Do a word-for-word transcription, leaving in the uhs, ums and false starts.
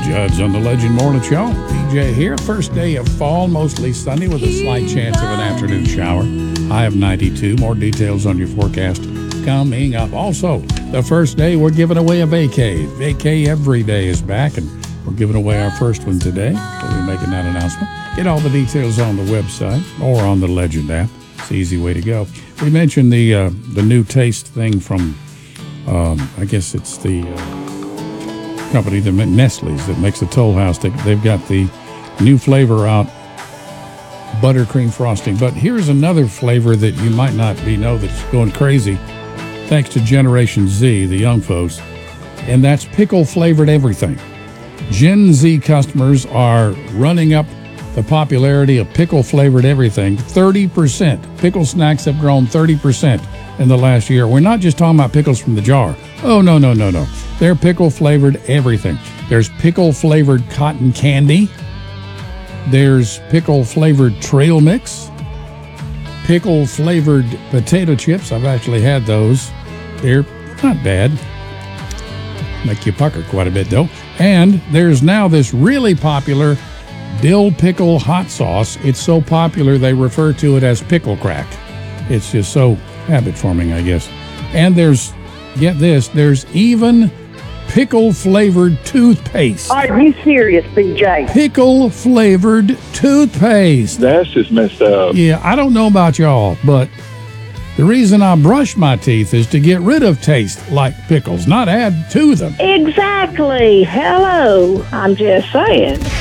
Judds on the Legend Morning Show. D J here. First day of fall, mostly sunny with a slight chance of an afternoon shower. High of ninety-two. More details on your forecast coming up. Also, the first day we're giving away a vacay. Vacay every day is back, and we're giving away our first one today. We'll be making that announcement. Get all the details on the website or on the Legend app. It's the easy way to go. We mentioned the uh, the new taste thing from, um, I guess it's the uh, company, the Nestle's, that makes the Toll House. They, they've got the new flavor out, buttercream frosting. But here's another flavor that you might not be know that's going crazy, thanks to Generation Z, the young folks, and that's pickle-flavored everything. Gen Z customers are running up the popularity of pickle-flavored everything. thirty percent. Pickle snacks have grown thirty percent in the last year. We're not just talking about pickles from the jar. Oh, no, no, no, no. They're pickle-flavored everything. There's pickle-flavored cotton candy. There's pickle-flavored trail mix. Pickle-flavored potato chips. I've actually had those. They're not bad. Make you pucker quite a bit, though. And there's now this really popular dill pickle hot sauce. It's so popular they refer to it as pickle crack. It's just so habit forming, I guess. And there's, get this, there's even pickle flavored toothpaste. Are you serious, B J? Pickle flavored toothpaste. That's just messed up. Yeah, I don't know about y'all, but the reason I brush my teeth is to get rid of taste like pickles, not add to them. Exactly. Hello. I'm just saying.